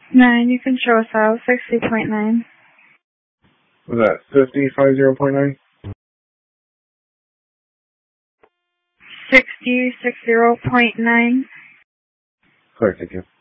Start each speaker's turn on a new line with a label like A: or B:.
A: 9, you can show us out, 60.9.
B: Was that 50.9?
A: 60.9.
B: Sorry, thank you.